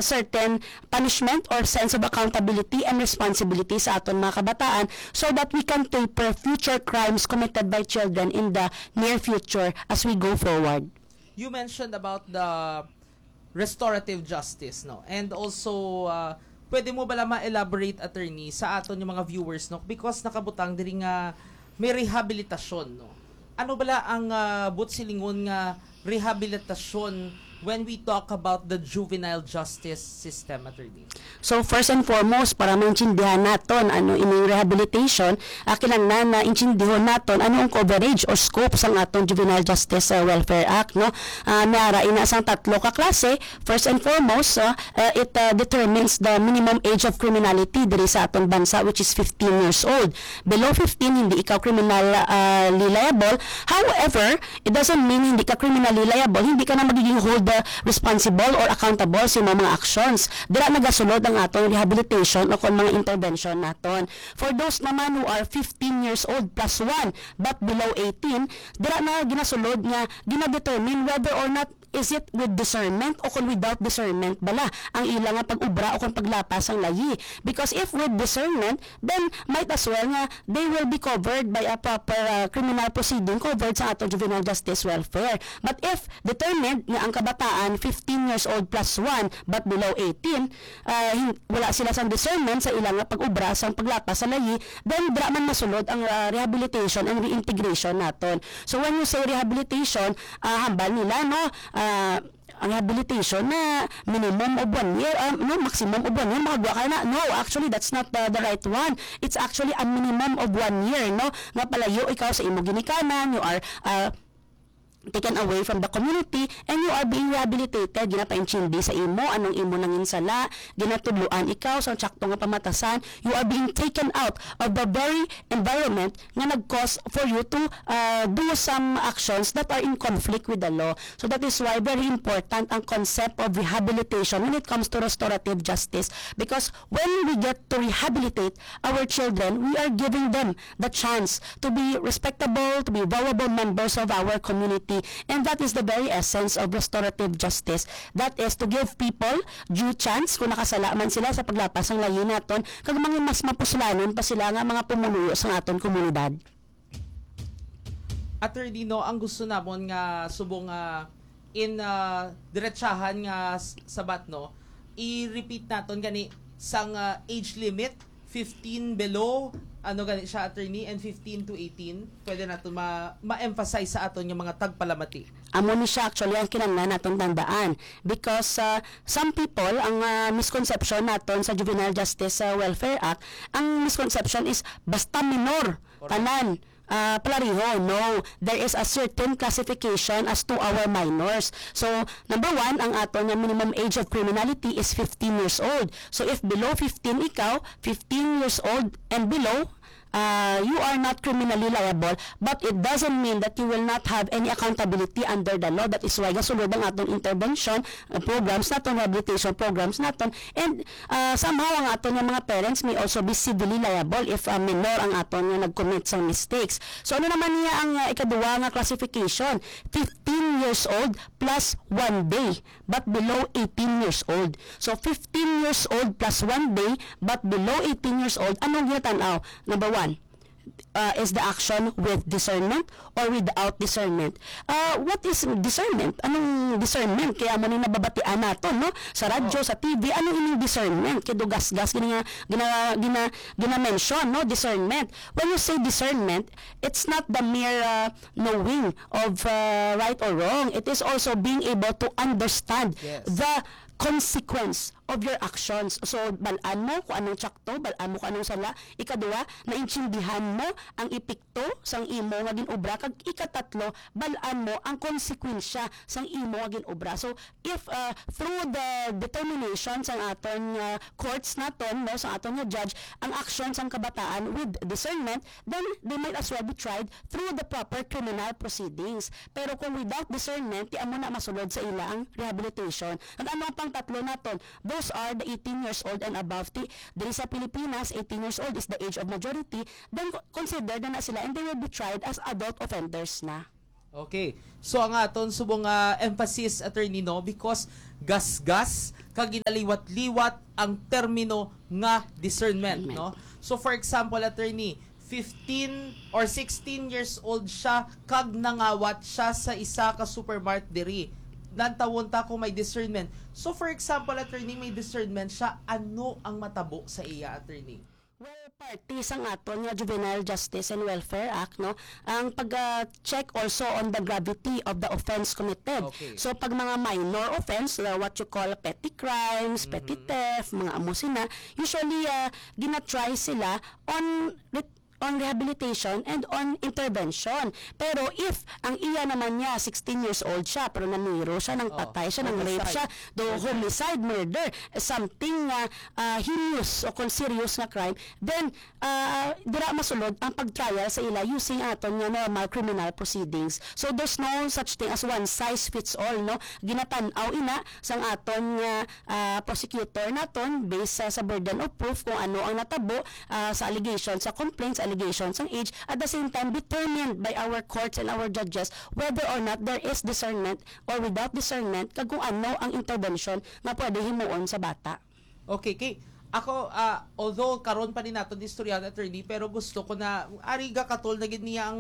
certain punishment or sense of accountability and responsibility sa aton mga kabataan so that we can taper future crimes committed by children in the near future as we go forward. You mentioned about the restorative justice, no? And also, pwede mo bala ma-elaborate, attorney, sa aton yung mga viewers, no? Because nakabutang diri nga may rehabilitasyon, no? Ano bala ang butsilingon nga rehabilitasyon when we talk about the juvenile justice system, attorney? So first and foremost, para maintindihan naton ano ining rehabilitation, kinahanglan na intindihon naton ano ang coverage or scope sang aton Juvenile Justice Welfare Act, no. Naara ina sang tatlo ka klase. First and foremost, it determines the minimum age of criminality diri sa aton bansa, which is 15 years old. Below 15 hindi ikaw criminally liable. However, it doesn't mean hindi ka criminally liable, hindi ka na magiging hold responsible or accountable sa mga actions. Dira nagasulod ang atong rehabilitation o kung mga intervention naton. For those naman who are 15 years old plus 1 but below 18, dira na ginasulod nga gina-determine whether or not is it with discernment o kung without discernment bala ang ilang nga pag-ubra o kung paglapas ang layi. Because if with discernment, then might as well nga they will be covered by a proper criminal proceeding covered sa atong juvenile justice welfare. But if determined nga ang kabataan 15 years old plus 1 but below 18, wala sila sa discernment sa ilang nga pag-ubra sa paglapas sa layi, then dra man masulod ang rehabilitation and reintegration naton. So when you say rehabilitation, hambal nila no, ang rehabilitation na minimum of 1 year, no, maximum of 1 year, makagawa ka na. No, actually, that's not the right one. It's actually a minimum of 1 year, no? Nga palayo ikaw sa imo ginikanan, you are taken away from the community and you are being rehabilitated. Ginapainchindi sa imo, anong imo nangin sala, ginatudluan ikaw sa tsakto nga pamatasan. You are being taken out of the very environment nga nag-cause for you to do some actions that are in conflict with the law. So that is why very important ang concept of rehabilitation when it comes to restorative justice, because when we get to rehabilitate our children, we are giving them the chance to be respectable, to be valuable members of our community. And that is the very essence of restorative justice. That is to give people due chance kung nakasala man sila sa paglapas ng layi naton, kag mga mas mapuslanon pa sila nga mga pumuluyo sa aton komunidad. Attorney, no, ang gusto namon nga subong in diretsahan nga sabat, no, i-repeat naton gani sang age limit 15 below, ano gani siya, attorney, and 15 to 18, pwede natin ma-emphasize sa aton yung mga tagpalamati. Amo ni siya actually ang kinahanglan naton tandaan, because some people, ang misconception naton sa Juvenile Justice Welfare Act, ang misconception is basta minor, tanan, palariho. No, there is a certain classification as to our minors. So, number 1, ang aton nga minimum age of criminality is 15 years old. So, if below 15 ikaw, 15 years old and below, you are not criminally liable, but it doesn't mean that you will not have any accountability under the law. That is why gasulod ang atong intervention programs naton, rehabilitation programs naton, and somehow ang aton nga mga parents may also be civilly liable if minor ang aton nga nag-commit sa mistakes. So ano naman niya ang ikaduwa nga classification? 15 years old plus 1 day but below 18 years old. So 15 years old plus 1 day but below 18 years old, anong gitanaw? Number 1, is the action with discernment or without discernment? What is discernment? Anong discernment? Kaya mo ni nababatian naton, no? Sa radyo, sa TV, ano ining discernment? Kaya gas-gas, gina-mention, no? Discernment. When you say discernment, it's not the mere knowing of right or wrong. It is also being able to understand the consequence of your actions. So, balaan mo kung anong tsakto, balaan mo kung anong sala. Ikaduwa, naintindihan mo ang epekto sang imo nga ginobra, kag ikatatlo, balaan mo ang konsekwensya sang imo nga ginobra. So, if through the determination sang aton courts naton, no, sang aton nga judge, ang action sang kabataan with discernment, then they might as well be tried through the proper criminal proceedings. Pero kung without discernment, di amo na masulod sa ila ang rehabilitation. At ano pang tatlo naton? Those are the 18 years old and above. Diri sa Pilipinas, 18 years old is the age of majority. Then consider na sila and they will be tried as adult offenders na. Okay. So ang aton subong emphasis, attorney, no, because gas-gas kag ginaliwat-liwat ang termino nga discernment, no. So for example, attorney, 15 or 16 years old siya kag nangawat siya sa isa ka supermarket diri. Nantawon ta kung may discernment. So for example, attorney, may discernment siya, ano ang matabo sa iya, attorney? Well, party sang aton nga Juvenile Justice and Welfare Act, no, ang pag-check also on the gravity of the offense committed. Okay. So pag mga minor offense, what you call petty crimes, petty theft, mga amusina, usually gina-try sila on rehabilitation and on intervention. Pero if ang iya naman niya 16 years old siya pero naniro siya, nang patay siya, nang rape siya, homicide, murder, something heinous o kung serious na crime, then dira masulod ang pagtrial sa ila using aton nga normal criminal proceedings. So there's no such thing as one size fits all, no. Ginatan-aw ina sang aton nga prosecutor naton based sa burden of proof kung ano ang natabo sa allegations, sa complaints, allegations ang age, at the same time determined by our courts and our judges whether or not there is discernment or without discernment kag kung ano ang intervention nga pwede himuon sa bata. Okay, kay ako, although karon pa din nato istorya, attorney, pero gusto ko na ariga katol na gid niya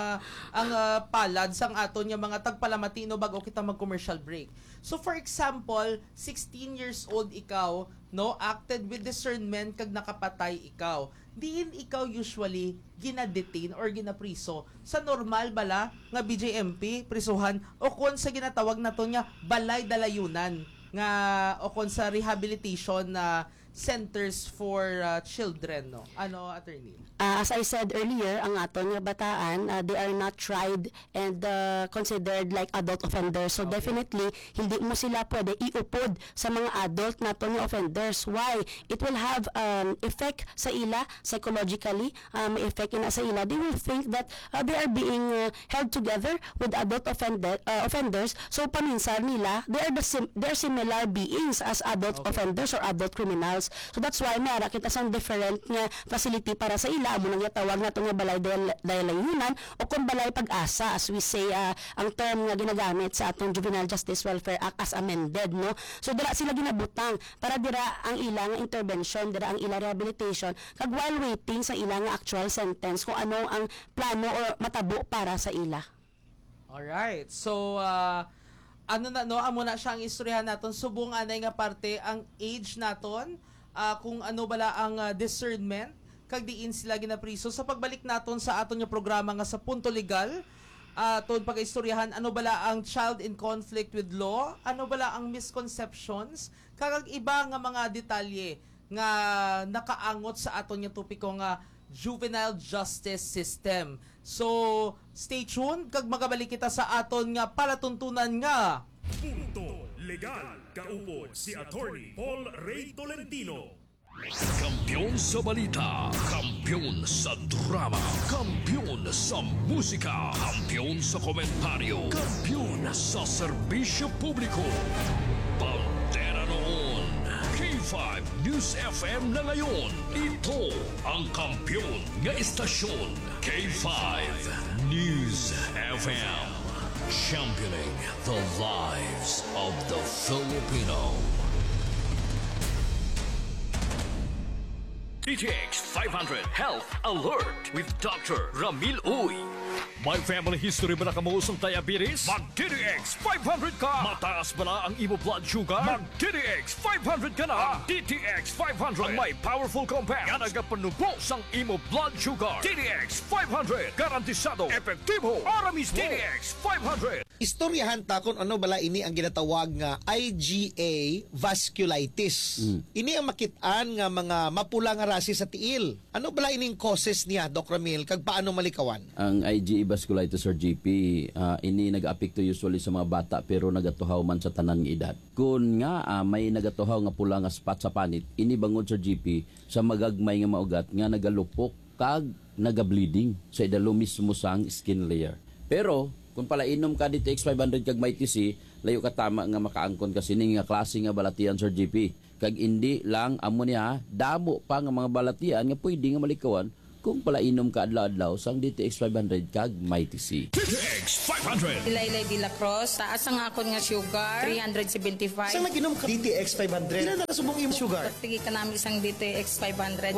ang palad sang aton nga mga tagpalamatino bago kita mag-commercial break. So for example, 16 years old ikaw, no, acted with discernment kag nakapatay ikaw. Diin ikaw usually gina-detain or gina-priso sa normal bala nga BJMP prisuhan o kon sa ginatawag nato nga balay dalayunan nga o kon sa rehabilitation na centers for children, no? Ano, attorney? As I said earlier, ang aton nga bataan, they are not tried and considered like adult offenders. So definitely, hindi mo sila pwede iupod sa mga adult naton nga offenders. Why? It will have effect sa ila psychologically, may effect ina sa ila. They will think that they are being held together with adult offenders. So paminsan nila, they are similar beings as adult offenders or adult criminals. So that's why meron kita sang different nga facility para sa ila, amo nang tawag nato nga balay dalayunan o kung balay pag-asa, as we say, ang term nga ginagamit sa atong Juvenile Justice Welfare Act as amended, no. So dira sila ginabutang para dira ang ila nga intervention, dira ang ila rehabilitation kag while waiting sa ila nga actual sentence kung ano ang plano or matabo para sa ila. Alright. So ano na, no, amo na siya ang istoryahan naton, subong anay nga parte ang age naton, kung ano bala ang discernment kag diin sila ginapriso. Sa pagbalik naton sa aton nga programa nga sa Punto Legal, aton pag-istoryahan ano bala ang child in conflict with law, ano bala ang misconceptions kag iba nga mga detalye nga nakaangot sa aton nga topiko nga juvenile justice system. So stay tuned kag magabalik kita sa aton nga palatuntunan nga Punto Legal. Kaupod si Attorney Paul Ray Tolentino. Kampiyon sa balita, kampiyon sa drama, kampiyon sa musika, kampiyon sa komentaryo, kampiyon sa serbisyo publiko. Pantera noon, K5 News FM na ngayon. Ito ang kampiyon nga istasyon, K5 News FM. Championing the lives of the Filipino. DTX 500 Health Alert with Dr. Ramil Uy. May family history ba na kamuusong diabetes? Mag-DTX 500 ka! Mataas ba na ang imo blood sugar? Mag-DTX 500 ka na! Ang DTX 500 ang may powerful compound nga nagapanubos ang imo blood sugar. DTX 500 garantisado, epektibo, para mismo. DTX 500. Istoryahan ta kung ano bala ini ang ginatawag nga IgA vasculitis. Ini ang makitaan nga mga mapula nga rasi sa tiil. Ano bala ining causes niya, Doc Ramil, kag paano malikawan? Ang IgA vasculitis or GP, ini nag-apekto usually sa mga bata pero nagatuhaw man sa tanan nga edad. Kung nga may nagatuhaw nga pula nga spot sa panit, ini bangod sa GP sa magagmay nga maugat nga nagalupok kag naga-bleeding sa idalo mismo sang skin layer. Pero kung pala inom ka DTX 500 kag may TC, layo ka tama nga makaangkon kasi ning nga klase nga balatian Sir GP. Kag indi lang amo niya damo pa nga mga balatian nga pwede nga malikawan kung pala inom ka adlaw-adlaw sang DTX 500 kag Mighty C. DTX 500. Ilaylay de la Cruz, taas ang akon nga sugar, 375. Saan nag-inom ka? DTX 500. Ilan na subong yung sugar? Tigi ka namin isang DTX 500,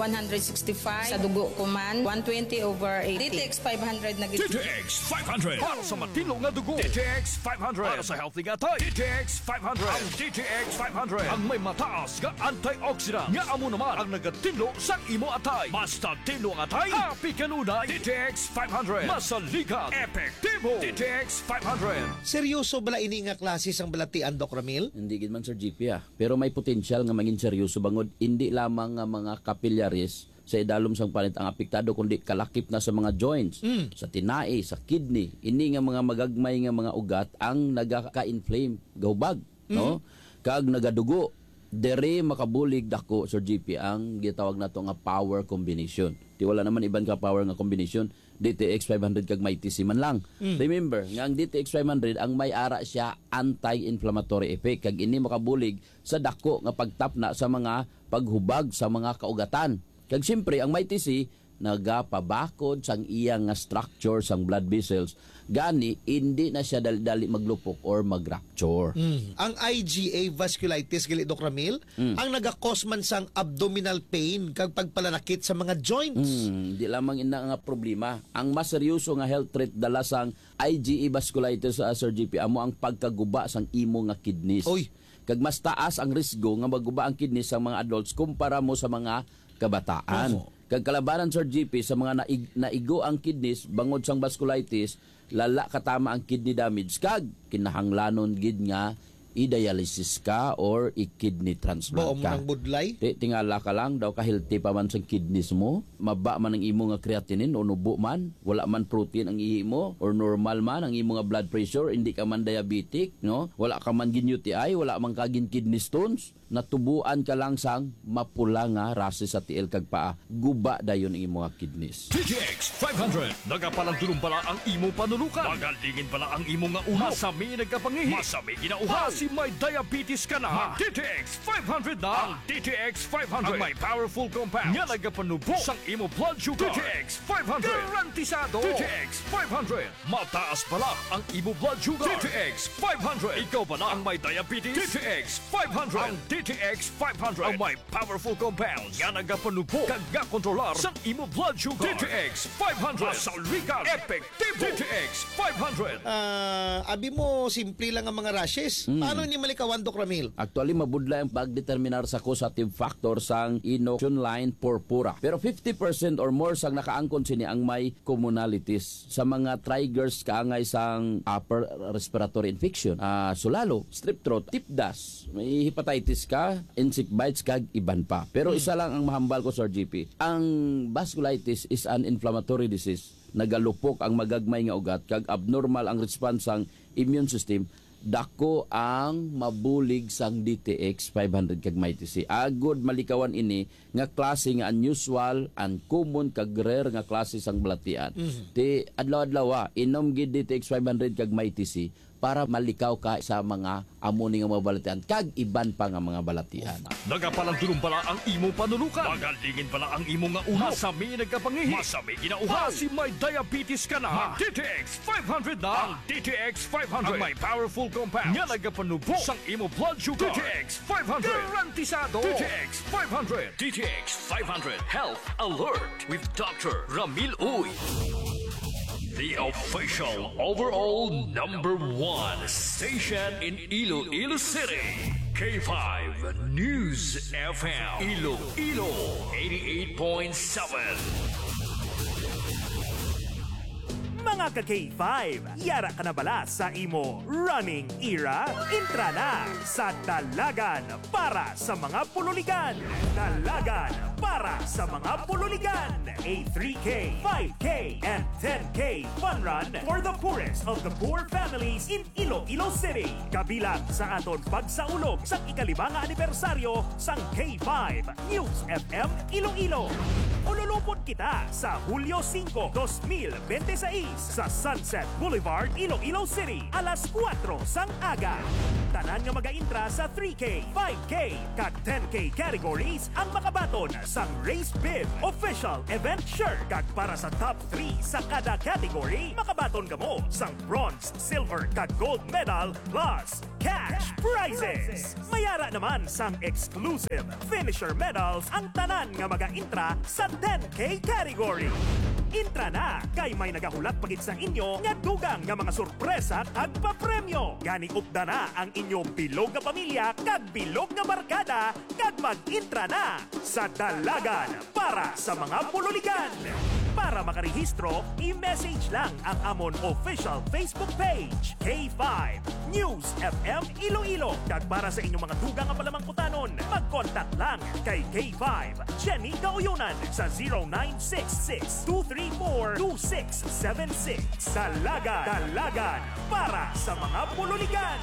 165. Sa dugo ko man, 120/80. DTX 500 na gito. DTX 500 para sa matino nga dugo. DTX 500 para sa healthy nga tay. DTX 500. Ang DTX 500 ang may mataas nga antioxidant nga amo naman ang nagatinlo sa imo atay. Basta tinlo ang atay, happy kanunay. DTX 500 masaligan, epektibo. DTX 500. Seryoso bala ini nga klase sang balatian, Doc Ramil? Hindi gid man Sir GP pero may potensyal nga mangin seryoso bangod hindi lamang nga mga capillaries sa idalom sang panit ang apektado kundi kalakip na sa mga joints, sa tinai, sa kidney. Ini nga mga magagmay nga mga ugat ang nagaka-inflame, gahubag, no? Kag nagadugo. Dere makabulig dako Sir GP ang gitawag nato nga power combination. Di wala naman iban ka power nga combination. DTX 500 kag Mighty C man lang. Remember, nga ang DTX 500 ang may ara siya anti-inflammatory effect kag ini makabulig sa dako nga pagtapna sa mga paghubag sa mga kaugatan. Kag siyempre ang Mighty C nagapabakod sang iyang nga structure sang blood vessels gani hindi na siya dali maglupok or magrupture. Ang IgA vasculitis gali Doc Ramil, ang nagakos man sang abdominal pain kag pagpalanakit sa mga joints. Di lamang ina nga problema. Ang mas seryoso nga health threat dala sang IgA vasculitis sa Sir GP amo ang pagkaguba sang imo nga kidneys. Oy. Kag mas taas ang risgo nga maguba ang kidneys sa mga adults kumpara mo sa mga kabataan. Kag kalabanan Sir GP sa mga naigo ang kidneys bangod sang vasculitis, lala katama ang kidney damage kag kinahanglanon gid nga i-dialysis ka or i-kidney transplant Baom ka. ng budlay. Tingala ka lang daw ka healthy pa man sa kidneys mo, maba man ang imo nga creatinine o nubo man, wala man protein ang ihi mo or normal man ang imo nga blood pressure, hindi ka man diabetic, no? Wala ka man gin UTI, wala man ka gin kidney stones, natubuan ka lang sang mapula nga rase sa tiil kag paa. Guba dayon ang imo nga kidneys. DTX 500 nagapalandulong pala ang imo panulukan. Magalingin pala ang imo nga ulo. Masami nagkapangihi. Masami ginauhaw. Si may diabetes ka na. DTX 500 na. Ang DTX 500 ang may powerful compounds nga nagapanubo sang imo blood sugar. DTX 500 garantisado. DTX 500 mataas pala ang imo blood sugar. DTX 500 ikaw pala ang may diabetes. DTX 500 ang DTX 500 ang may powerful compounds nga nagapanubo kag nga kontrolar sang imo blood sugar. DTX 500 masaligan, epektibo. DTX 500 Abi mo simple lang ang mga rashes. Paano ni malikawan, Doc Ramil? Actually, mabudla ang pagdeterminar sa causative factor sang inoculation line purpura. Pero 50% or more sang nakaangkon sini ang may commonalities sa mga triggers kaangay sang upper respiratory infection. Sulalo, strep throat, tip dust, may hepatitis ka, insect bites kag iban pa. Pero isa lang ang mahambal ko Sir GP. Ang vasculitis is an inflammatory disease. Nagalupok ang magagmay nga ugat kag abnormal ang response sang immune system. Dako ang mabulig sang DTX 500 kag Mighty C. Agod malikawan ini nga klase nga unusual, uncommon kag rare nga klase sang balatian. Ti adlaw-adlaw inom gid DTX 500 kag Mighty C para malikaw ka sa mga amuni nga mga balatian kag iban pa nga mga balatian. Nagapalandulong pala ang imo panulukan. Magalingin pala ang imo nga ulo. Masami nagkapangihi. Masami ginauhaw. Si may diabetes ka na. DTX 500 na. Ang DTX 500 ang may powerful compounds nga nagapanubo sang imo blood sugar. DTX 500 garantisado. DTX 500. DTX 500 Health Alert with Dr. Ramil Uy. The official overall number 1 station in Iloilo City. K5 News FM. Iloilo 88.7. Mga ka-K5, yara ka na bala sa imo running era? Intra na sa Dalagan para sa mga pululigan. Dalagan para sa mga pululigan. A 3K, 5K, and 10K fun run for the poorest of the poor families in Iloilo City. Kabilang sa aton pagsaulog sa ika-5 anibersaryo sang K5 News FM Iloilo. Ululupot kita sa Hulyo 5, 2026 sa Sunset Boulevard, Iloilo City, alas 4 sang aga. Tanan nga mag-intra sa 3K, 5K, kag 10K categories ang makabaton sang Race Bib Official Event Shirt. Kag para sa top 3 sa kada category, makabaton ka mo sang bronze, silver, kag gold medal plus cash prizes. Mayara naman sang exclusive finisher medals ang tanan nga mag-intra sa 10K category. Intra na kay may nagahulat pagit sa inyo nga dugang nga mga sorpresa kag papremyo. Gani upda na ang inyong bilog nga pamilya kag bilog nga barkada kag mag-intra na sa Dalagan para sa mga pululigan. Para makarehistro, i-message lang ang amon official Facebook page, K5 News FM Iloilo. Kag para sa inyong mga dugang nga palamangkutanon, mag-contact lang kay K5 Jenny Gauyunan sa 0966-234-2676. Dalagan para sa mga pululigan.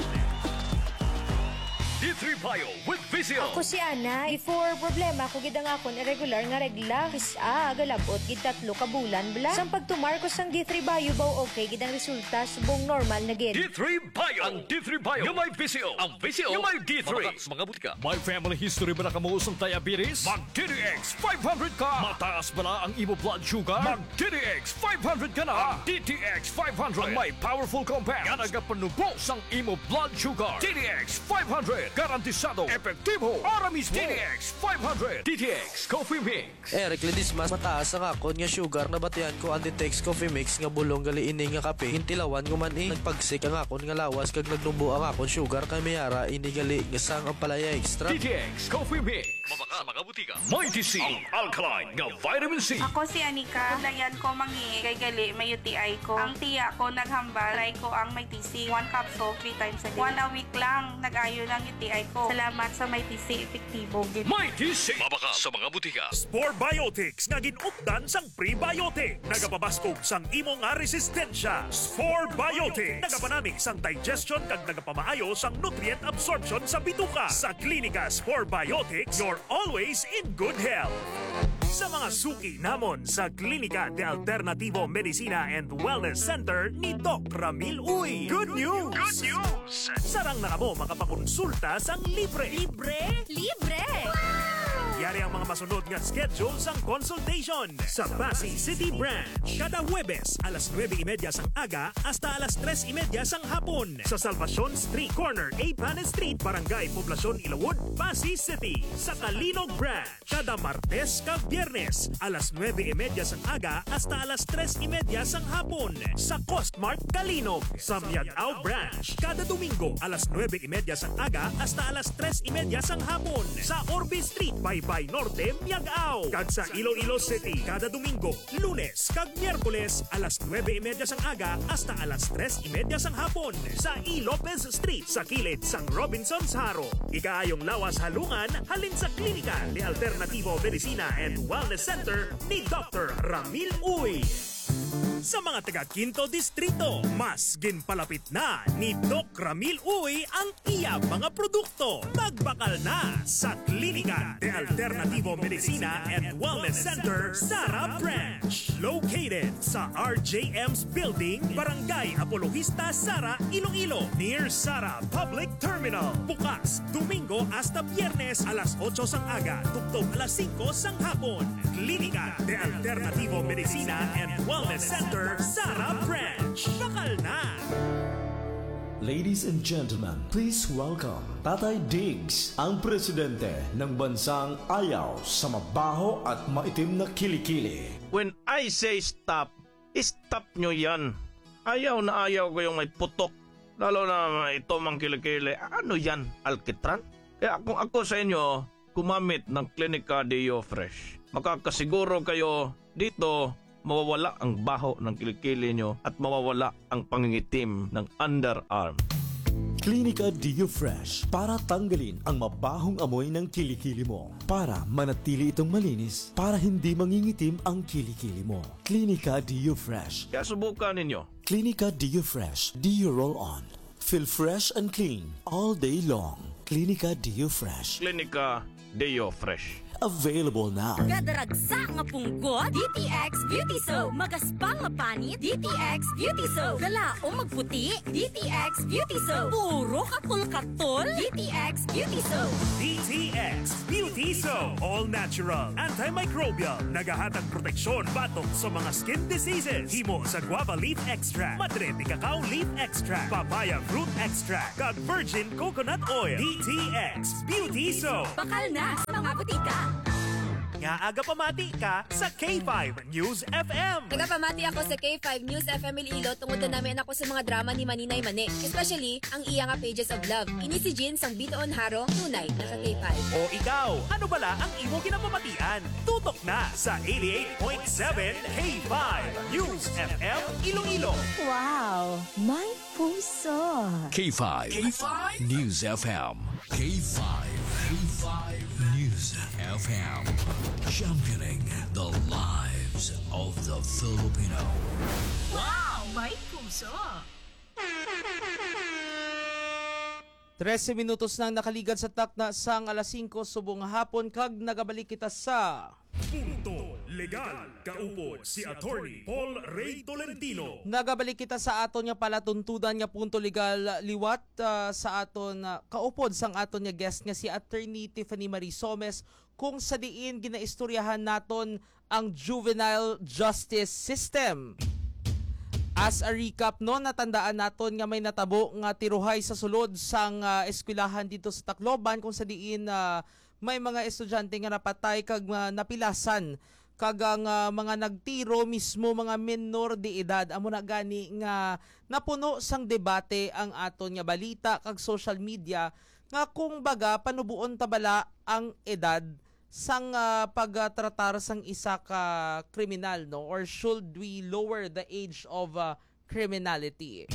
D3 Bio with Vizio. Ako si Ana. Before problema ko gid ang akon irregular nga regla. Kisa galabot gid 3 ka bulan bla. Sang pagtumar ko sang D3 Bio baw okay gid ang resulta subong normal na gid. D3 Bio. Ang D3 Bio yung may Vizio. Ang Vizio yung may D3. Mga butika. May family history ba na kamuusong diabetes? Mag DTX 500 ka. Mataas ba na ang imo blood sugar? Mag DTX 500 ka na. Ang DTX 500 ang may powerful compound nga nagapanubos ang imo blood sugar. DTX 500 garantisado, epektibo, para mismo. DTX 500. DTX Coffee Mix. Eric Lidis mas mataas ang akon nga sugar na batian ko ang DTX Coffee Mix nga bulong gali ini nga kape. Hintilawan ko man nagpagsik ang akon nga lawas kag nagnumbo ang akon sugar kay mayara ini gali nga sang ang palaya extra. DTX Coffee Mix. Mabaka sa mga butika. Mighty C. Ang alkaline nga vitamin C. Ako si Anika. Dayan ko mangi kay gali may UTI ko. Ang tiya ko naghambal. Try ko ang may TC. 1 capsule 3 times a day. 1 a week lang. Nag-ayo ng UTI ko. Salamat sa may TC. Epektibo. Mighty C. Mabaka sa mga butika. Spore Biotics nga ginupdan sang prebiotic. Nagapabaskog sang imo nga resistensya. Spore Biotics. Nagapanamig sang digestion kag nagapamaayo sang nutrient absorption sa bituka. Sa klinika Spore Biotics, you're always in good health. Sa mga suki namon sa Klinika de Alternativo Medicina and Wellness Center ni Doc Ramil Uy. Good news! Good news! Sarang na kamo makapakonsulta sang libre. Libre? Libre! Yari ang mga masunod nga schedule sang consultation sa Pasig City Branch. Kada Huwebes, alas 9:30 sang aga hasta alas 3:30 sang hapon. Sa Salvacion Street Corner, A. Panes Street, Barangay Poblacion, Ilawod, Pasig City. Sa Kalinog Branch, kada Martes kag Biyernes, alas 9:30 sang aga hasta alas 3:30 sang hapon. Sa Costmart Kalinog. Sa Miagao Branch, kada Domingo, alas 9:30 sang aga hasta alas 3:30 sang hapon. Sa Orbe Street, Baybay Norte, Miagao. Kag sa Iloilo City, kada Domingo, Lunes kag Miyerkules, alas 9:30 sang aga hasta alas 3:30 sang hapon. Sa E. Lopez Street, sa kilid sang Robinson's Haro. Ikaayong lawas halungan, halin sa Klinika de Alternativo Medicina and Wellness Center ni Dr. Ramil Uy. Sa mga taga Quinto Distrito, mas ginpalapit na ni Doc Ramil Uy ang iya mga produkto. Magbakal na sa Klinika de Alternativo Medicina and Wellness Center, Sara Branch. Located sa RJM's Building, Barangay Apologista, Sara, Iloilo, near Sara Public Terminal. Bukas, Domingo hasta Biyernes, alas 8 sang aga, tugtog alas 5 sang hapon. Klinika de Alternativo Medicina and Wellness Center, Sara Branch. Bakal na! Ladies and gentlemen, please welcome Tatay Diggs, ang presidente ng bansang ayaw sa mabaho at maitim na kilikili. When I say stop, stop nyo yan. Ayaw na ayaw ko yung may putok. Lalo na ito mang kilikili. Ano yan? Alkitran? Kaya kung ako sa inyo, gumamit ng Klinika Deo Fresh. Makakasiguro kayo dito mawawala ang baho ng kilikili nyo at mawawala ang pangingitim ng underarm. Klinika Deo Fresh para tanggalin ang mabahong amoy ng kilikili mo. Para manatili itong malinis, para hindi mangingitim ang kilikili mo. Klinika Deo Fresh. Kaya subukan ninyo. Klinika Deo Fresh. Deo Roll On. Feel fresh and clean all day long. Klinika Deo Fresh. Klinika Deo Fresh. available now. Gadaragsa nga punggot, DTX Beauty Soap. Magaspang nga panit, DTX Beauty Soap. Galaom magputi, DTX Beauty Soap. Puro katol-katol, DTX Beauty Soap. DTX Beauty Soap. All natural, antimicrobial, nagahatag proteksyon batok sa mga skin diseases. Himo sa guava leaf extract, madre de cacao leaf extract, papaya fruit extract, kag virgin coconut oil. DTX Beauty Soap. Bakal na sa mga butika. Nga aga pamati ka sa K5 News FM. Nagapamati ako sa K5 News FM Iloilo tungod na namin ako sa mga drama ni Maninay Mane. Especially, ang iya nga Pages of Love. Ini si Jin sang bitoon haro, tunay na ka K5. O ikaw, ano bala ang imo kinapamatian? Tutok na sa 88.7 K5 News FM Iloilo. Wow, may puso. K5. News FM. K5. News FM. Championing the lives of the Filipino. Wow, may puso. 13 minutos nang nakaligad sa takna sang alas 5 subong hapon kag nagabalik kita sa Punto Legal. Kaupod si Attorney Paul Ray Tolentino. Nagabalik kita sa aton nga palatuntudan nga punto legal liwat sa aton kaupod sang aton nga guest nga si Attorney Tiffany Marie Somes kung sa diin ginaistoryahan naton ang juvenile justice system. As a recap no, natandaan naton nga may natabo nga tiruhay sa sulod sang eskwelahan dito sa Tacloban kung sa diin may mga estudyante nga napatay kag napilasan kag ang mga nagtiro mismo mga menor de edad. Amo na gani nga napuno sang debate ang aton nga balita kag social media nga kung baga panubuon tabala ang edad sang pagtratar sang isa ka kriminal no, or should we lower the age of criminality?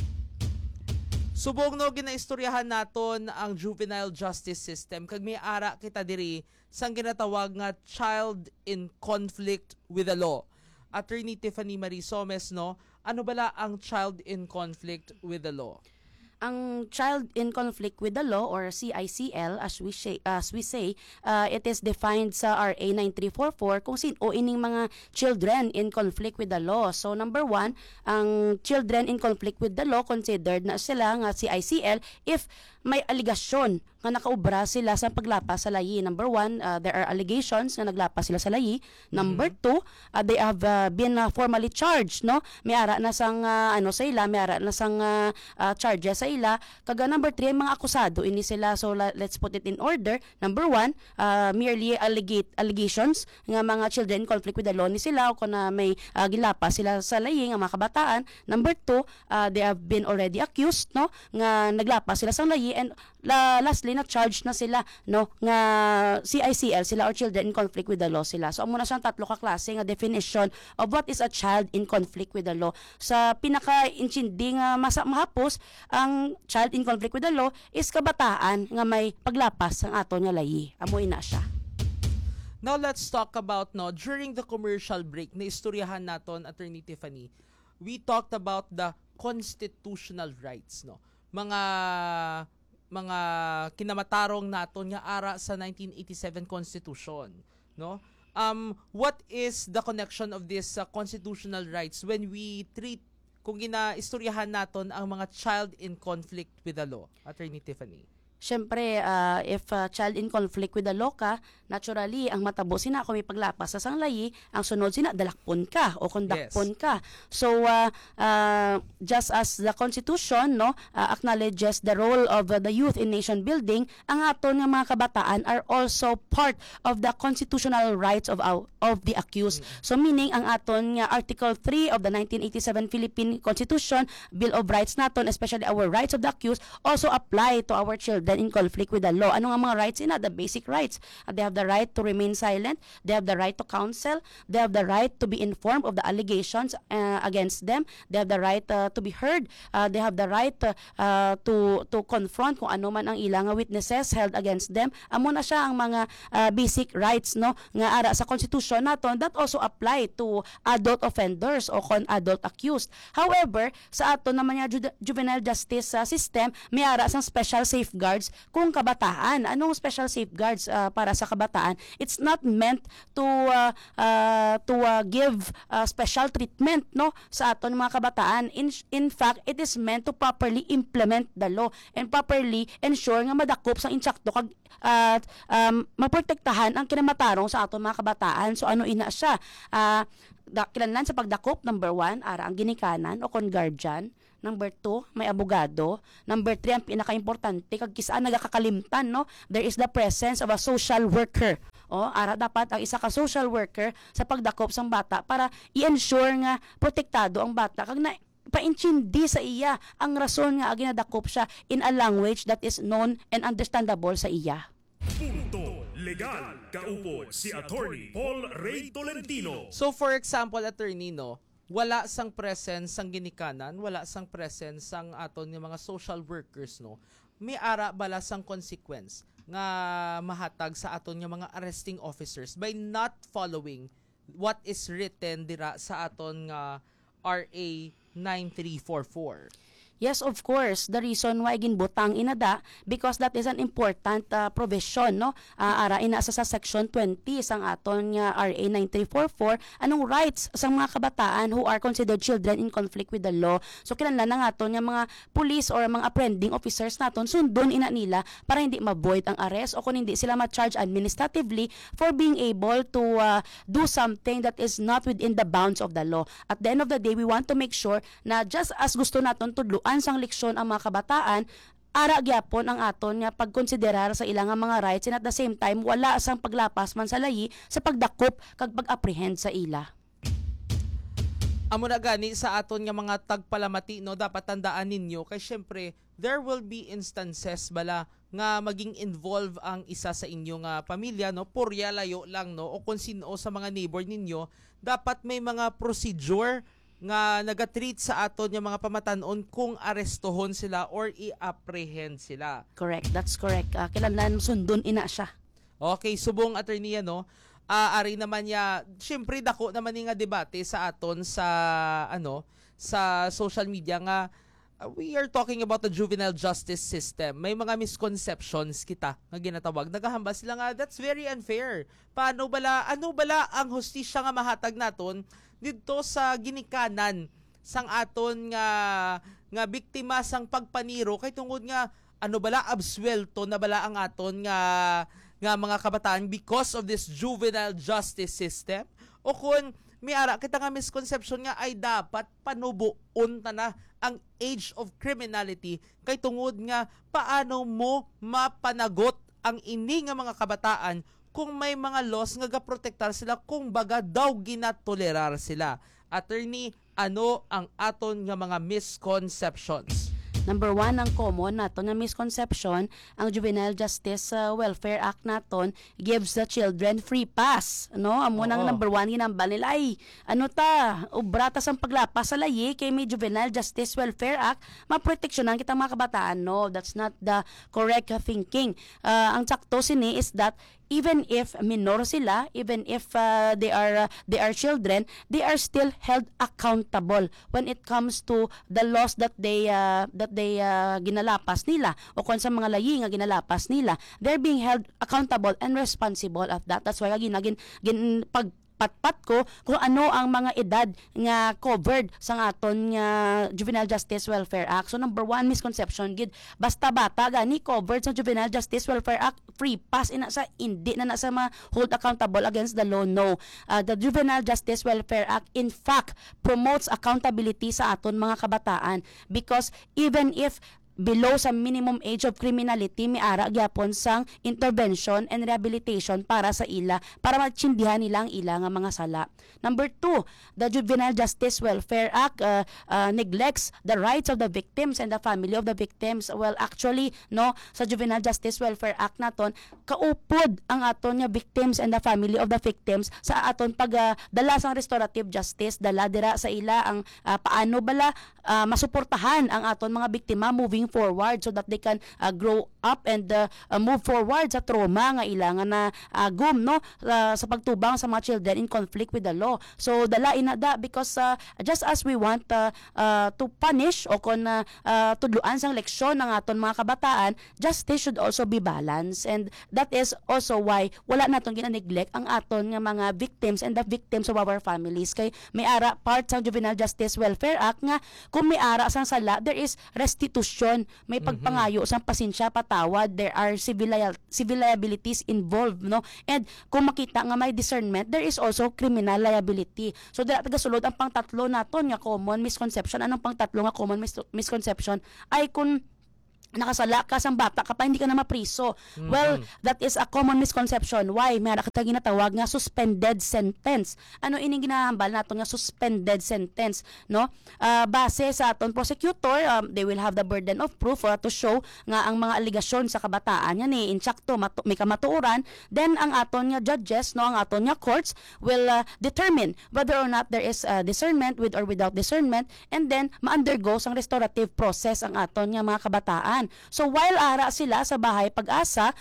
Subong no ginaistoryahan naton ang juvenile justice system kag may ara kita diri sang ginatawag nga child in conflict with the law. Attorney Tiffany Marie Somes no, ano bala ang child in conflict with the law? Ang child in conflict with the law or CICL as we say, it is defined sa RA 9344 kung sino ining mga children in conflict with the law. So number 1, ang children in conflict with the law considered na sila nga CICL if may aligasyon nga nakaubra sila sa paglapas sa layi. Number 1, there are allegations nga naglapas sila sa layi. Number 2, they have been formally charged, no? May ara na sang sa ila, may ara na sang charges sa ila. Kaga number 3, mga akusado ini sila. So let's put it in order. Number 1, merely allegations nga mga children in conflict with the law ni sila o kung may gilapas sila sa layi nga mga kabataan. Number 2, they have been already accused, no? Nga naglapas sila sa layi, and lastly na charge na sila no nga CICL sila or children in conflict with the law sila. So amo na siyang tatlo ka klase nga definition of what is a child in conflict with the law. Sa pinaka-intindi nga mahapos, ang child in conflict with the law is kabataan nga may paglapas ang aton nga layi. Amoy na siya. Now let's talk about no during the commercial break na istoryahan naton Attorney Tiffany. We talked about the constitutional rights no. Mga kinamatarong naton nga ara sa 1987 Constitution, no? What is the connection of this constitutional rights when we treat kung ginaistoryahan naton ang mga child in conflict with the law? Attorney Tiffany. Siyempre, if child in conflict with the law ka, naturally, ang matabo sina kung may paglapas sa sanglayi, ang sunod sina, dalakpon ka o kondakpon ka. So, just as the Constitution no, acknowledges the role of the youth in nation building, ang aton nga mga kabataan are also part of the constitutional rights of the accused. So, meaning, ang aton nga Article 3 of the 1987 Philippine Constitution, Bill of Rights naton, especially our rights of the accused, also apply to our children in conflict with the law. Ano nga mga rights ina? The basic rights. They have the right to remain silent. They have the right to counsel. They have the right to be informed of the allegations against them. They have the right to be heard. They have the right to confront kung ano man ang ilang witnesses held against them. Amo na siya ang mga basic rights no nga ara sa Constitution naton that also apply to adult offenders o kon adult accused. However, sa aton naman nga juvenile justice system may ara sang special safeguards safeguards kung kabataan. Anong special safeguards para sa kabataan? It's not meant to give special treatment no sa aton mga kabataan. In fact, it is meant to properly implement the law and properly ensure nga madakop sang insakto kag maprotektahan ang kinamatarong sa aton mga kabataan. So ano ina siya? Kinahanglan sa pagdakop, number 1, ara ang ginikanan o kon guardian. Number 2, may abogado. Number 3, ang pinaka-importante, kag kisaan nagakakalimtan, no? There is the presence of a social worker. Ara dapat ang isa ka social worker sa pagdakop sang bata para i-ensure nga protektado ang bata kag na paintindi sa iya ang rason nga ginadakop siya in a language that is known and understandable sa iya. Punto legal. Kaupod si Attorney Paul Ray Tolentino. So for example, attorney, no, wala sang presence sang ginikanan, wala sang presence sang aton nga mga social workers, no. May ara bala sang consequence nga mahatag sa aton nga mga arresting officers by not following what is written dira sa aton nga RA 9344. Yes, of course. The reason why ginbutang inada because that is an important provision, no? Ara ina sa section 20 sang aton nga RA 9344 anong rights sang mga kabataan who are considered children in conflict with the law. So kinahanglan nga aton nga mga police or mga apprehending officers naton sundon ina nila para hindi ma-void ang arrest o kung hindi sila ma-charge administratively for being able to do something that is not within the bounds of the law. At the end of the day, we want to make sure na just as gusto naton tudloan sang leksyon ang mga kabataan, ara gyapon ang aton nga pagkonsiderar sa ilang mga rights and at the same time wala sang paglapas man sa layi sa pagdakop kag pag-apprehend sa ila. Amo na gani sa aton nga mga tagpalamati, no, dapat tandaan ninyo kay syempre there will be instances bala nga maging involve ang isa sa inyo nga pamilya, no, purya layo lang, no, o kung sino sa mga neighbor ninyo, dapat may mga procedure nga nagatreat sa aton yung mga pamatanon kung arestohon sila or i-apprehend sila. Correct, that's correct. Kailangan sundon ina siya. Okay, subong attorney, no? Ari naman ya, syempre dako naman nga debate sa aton sa sa social media nga we are talking about the juvenile justice system. May mga misconceptions kita nga ginatawag. Nagahambal sila nga that's very unfair. Ano bala ang hustisya nga mahatag naton dito sa ginikanan sang aton nga biktima sang pagpaniro kay tungod nga bala absuelto na bala ang aton nga mga kabataan because of this juvenile justice system o kun may ara kita nga misconception nga ay dapat panubuon ta na ang age of criminality kay tungod nga paano mo mapanagot ang ini nga mga kabataan kung may mga laws nga gaprotektar sila kung baga daw ginatolerar sila. Attorney, ano ang aton nga mga misconceptions? Number 1, ang common naton nga misconception, ang Juvenile Justice Welfare Act naton gives the children free pass, no? Amo nang number 1 ginambal nila ay ubratas ang paglapas sa layi kay may Juvenile Justice Welfare Act, maproteksyonan kita mga kabataan. No, that's not the correct thinking. Ang sakto sini is that even if minor sila, even if they are children, they are still held accountable when it comes to the laws that they ginalapas nila o kung sa mga layi nga ginalapas nila. They're being held accountable and responsible of that. That's why patpat ko kung ano ang mga edad nga covered sa aton nga Juvenile Justice Welfare Act. So number 1 misconception gid basta bata gani covered sa Juvenile Justice Welfare Act, free pass ina sa hindi na sa mga hold accountable against the law. No. The Juvenile Justice Welfare Act in fact promotes accountability sa aton mga kabataan because even if below sa minimum age of criminality, may ara gyapon sang intervention and rehabilitation para sa ila, para matsindihan nila ang ila nga mga sala. Number 2, the Juvenile Justice Welfare Act neglects the rights of the victims and the family of the victims. Well, actually, no, sa Juvenile Justice Welfare Act naton, kaupod ang aton nga victims and the family of the victims sa aton dala sang restorative justice, dala dira sa ila ang paano bala masuportahan ang aton mga biktima moving forward so that they can grow up and move forward sa trauma nga ilangan na agum no sa pagtubang sa mga children in conflict with the law. So dala inada because just as we want to punish o kon tudluan sang leksyon ng aton mga kabataan, justice should also be balanced, and that is also why wala naton gina-neglect ang aton nga mga victims and the victims of our families. Kay may ara part sa Juvenile Justice Welfare Act nga kung may ara sang sala, there is restitution, may pagpangayo sang pasensya, patawad, there are civil liabilities involved, no? And kung makita nga may discernment, there is also criminal liability. So dala tagasulod ang pangtatlo naton nga common misconception. Anong pangtatlo nga common misconception ay kung nakasala ka sang bata ka pa hindi ka na mapriso. Well, that is a common misconception. Why? May kita ginatawag nga suspended sentence. Ano ining ginahambal naton nga suspended sentence, no? Base sa aton prosecutor, they will have the burden of proof to show nga ang mga aligasyon sa kabataan yan insakto may kamatuoran. Then ang aton nga judges, no, ang aton nga courts will determine whether or not there is discernment with or without discernment, and then ma-undergo sang restorative process ang aton nga mga kabataan. So while ara sila sa bahay pag-asa,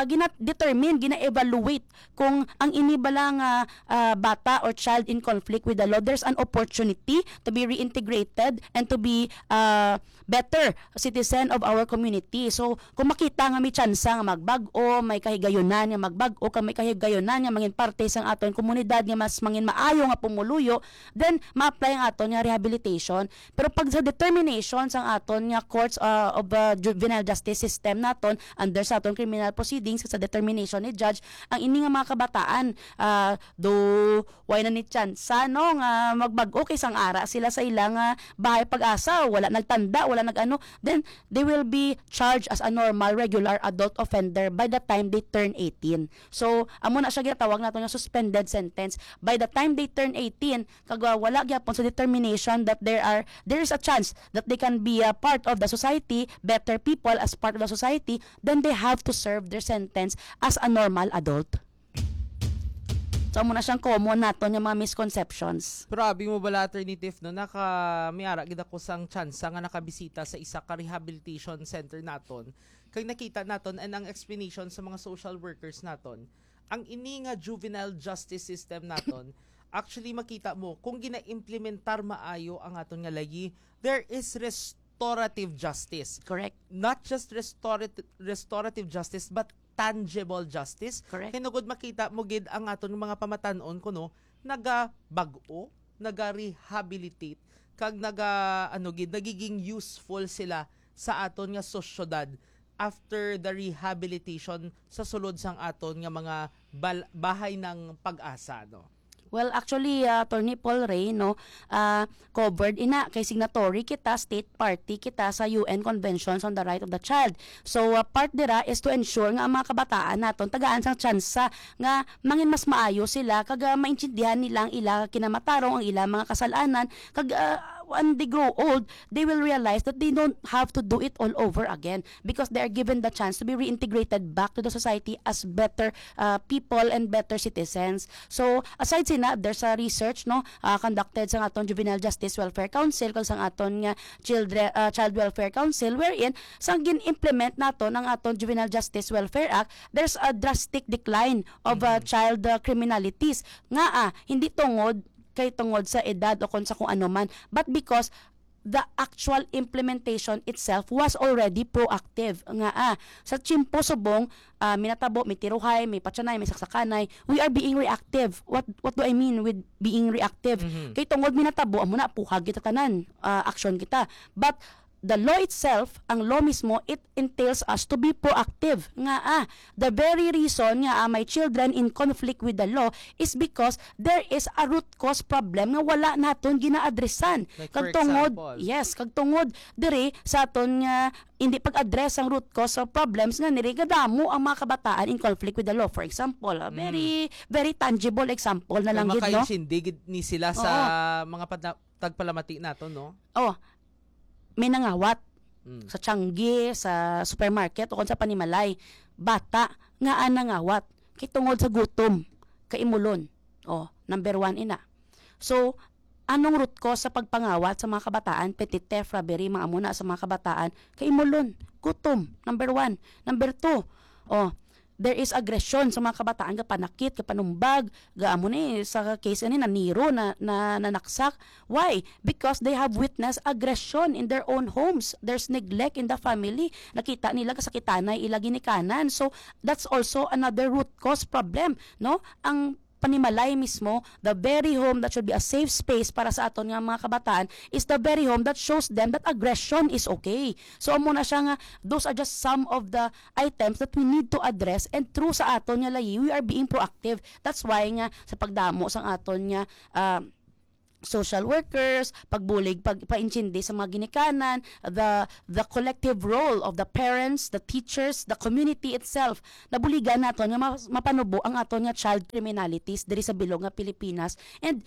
gina-evaluate kung ang inibalang bata or child in conflict with the law, there's an opportunity to be reintegrated and to be better citizen of our community. So kung makita nga may tsansa nga magbag-o, may kahigayonan nga magbag-o, kung may kahigayonan nga mangin parte sang aton komunidad nga mas mangin maayo nga pumuluyo, then ma-apply ang aton nga rehabilitation. Pero pag sa determination sang aton nga courts of juvenile justice system naton under sa aton criminal proceedings sa determination ni judge, ang ini nga mga kabataan do why na ni tsansa no nga magbag-o kay sang ara sila sa ilang bahay pag-asa, wala nagtanda, wala nag-ano, then they will be charged as a normal regular adult offender by the time they turn 18. So amo na siya ginatawag naton nga suspended sentence. By the time they turn 18, kag wala gyapon sa determination that there is a chance that they can be a part of the society, better people as part of the society, then they have to serve their sentence as a normal adult. So muna siyang common naton yung mga misconceptions. Pero abi mo bala alternative no miara gid ako sang chance nga nakabisita sa isa ka rehabilitation center naton. Kay nakita naton and ang explanation sa mga social workers naton, ang ini nga juvenile justice system naton actually makita mo kung gina-implementar maayo ang aton nga lagi, there is restorative justice. Correct. Not just restorative justice but tangible justice. Correct. Hinugod makita mo gid ang aton mga pamatanon kuno naga-bag-o, naga-rehabilitate kag nagiging useful sila sa aton nga sosyedad after the rehabilitation sa sulod sang aton nga mga bahay ng pag-asa, no. Well, actually, Attorney Paul Ray, no, covered ina kay signatory kita, state party kita sa UN Conventions on the Right of the Child. So, part dira is to ensure nga ang mga kabataan naton tagaan sang tsansa nga mangin mas maayo sila kag maintindihan nilang ila kinamatarong ang ila mga kasalanan kag when they grow old, they will realize that they don't have to do it all over again because they are given the chance to be reintegrated back to the society as better people and better citizens. So, aside sina, there's a research no conducted sa aton Juvenile Justice Welfare Council kag sa aton nga Child Welfare Council wherein sang gin-implement naton ang aton Juvenile Justice Welfare Act, there's a drastic decline of child criminalities nga hindi tungod sa edad o kung sa kung ano man, but because the actual implementation itself was already proactive. Sa Chimpo Subong, minatabo, may tiruhay, may patsanay, may saksakanay, we are being reactive. What do I mean with being reactive? Kay tungod minatabo, amo na, puhag kita tanan, action kita. But the law itself, ang law mismo, it entails us to be proactive. The very reason nga my children in conflict with the law is because there is a root cause problem nga wala naton gina-addressan. Like kag tungod diri sa aton nga hindi pag-address ang root cause of problems nga niri gadamo ang mga kabataan in conflict with the law. For example, very tangible example na lang gid no. Makainsindig ni sila sa mga tagpalamati naton, no. May nangawat sa Tiangge, sa supermarket o sa panimalay, bata nga nangawat kay tungod sa gutom kay imulon. Number 1 ina. So anong root cause sa pagpangawat sa mga kabataan, petit theft, robbery, mga amuna sa mga kabataan, kay imulon, gutom, number 1. Number 2, there is aggression sa mga kabataan, kapanakit, kapanumbag, gaamo ni sa case ni naniro na nanaksak. Why? Because they have witnessed aggression in their own homes. There's neglect in the family. Nakita nila kasakitanay ilagi ni kanan. So that's also another root cause problem, no? Ang panimalay mismo, the very home that should be a safe space para sa aton nga mga kabataan is the very home that shows them that aggression is okay. So amo na siya nga, those are just some of the items that we need to address, and through sa aton nga layi, we are being proactive. That's why nga sa pagdamo sa aton nga social workers, pagbulig, paintindi sa mga ginikanan, the collective role of the parents, the teachers, the community itself. Nabuligan naton nga mapanubo ang aton nga child criminalities diri sa bilog nga Pilipinas. And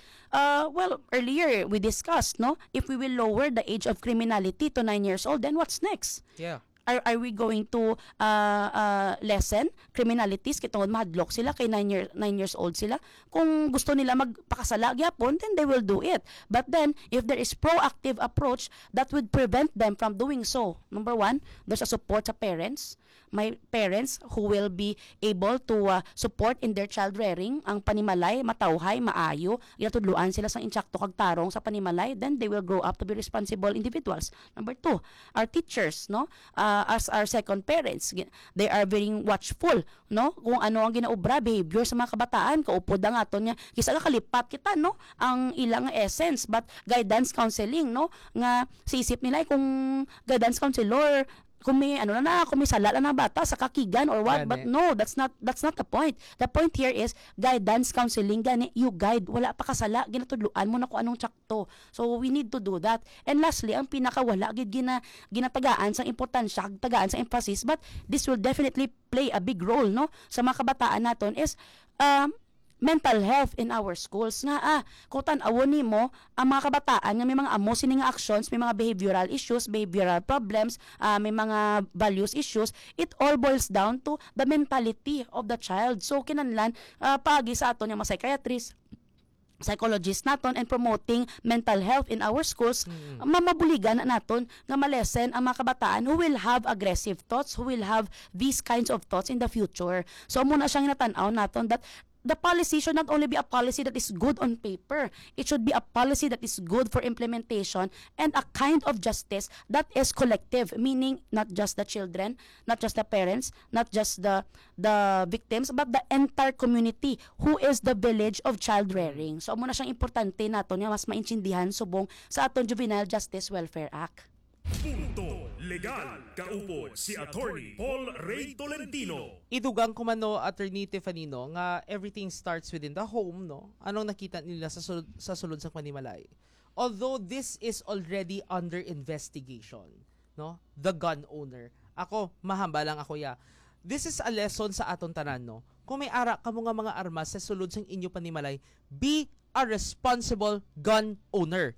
earlier we discussed, no, if we will lower the age of criminality to 9 years old, then what's next? Yeah. Are we going to lessen criminalities kitungod mahadlok sila kay 9 years old sila? Kung gusto nila magpakasala gyapon, then they will do it. But then if there is proactive approach that would prevent them from doing so, number 1, there's a support sa parents. My parents who will be able to support in their child rearing ang panimalay, matawhay, maayo, ilatudluan sila sa intsakto kag tarong sa panimalay, then they will grow up to be responsible individuals. Number 2, our teachers, no, as our second parents, they are very watchful, no, kung ano ang ginaubra behavior sa mga kabataan, kaupod ang aton niya kisa kalipat kita, no, ang ilang essence, but guidance counseling, no, nga siisip nila kung guidance counselor kung may kung may sala na bata sa kakigan or what, but no, that's not the point. The point here is guidance counseling, gani you guide, wala pa kasala, ginatudluan mo na kung anong tsakto. So we need to do that. And lastly, ang pinakawala gid ginatagaan sa importansya, tagaan sa emphasis, but this will definitely play a big role, no, sa mga kabataan naton is mental health in our schools nga kung tan-awon nimo ang mga kabataan nga may mga amo sini nga actions, may mga behavioral issues, behavioral problems, may mga values issues, it all boils down to the mentality of the child. So kinahanglan paagi sa aton nga mga psychiatrists, psychologists naton, and promoting mental health in our schools, mamabuligan naton nga malesen ang mga kabataan who will have aggressive thoughts, who will have these kinds of thoughts in the future. So muna siyang natanaw naton that the policy should not only be a policy that is good on paper. It should be a policy that is good for implementation and a kind of justice that is collective, meaning not just the children, not just the parents, not just the victims, but the entire community who is the village of child rearing. So amo na siyang importante naton nga mas maintindihan subong sa aton Juvenile Justice Welfare Act. Punto Legal. Kaupod si Attorney Paul Ray Tolentino. Idugang ko man, no, Attorney Tefanino, nga everything starts within the home, no? Anong nakita nila sa sulod sa panimalay? Although this is already under investigation, no? The gun owner. Ako, mahamba lang ako ya. This is a lesson sa aton tanan, no? Kung may ara ka mo nga mga armas sa sulod sa inyo panimalay, be a responsible gun owner.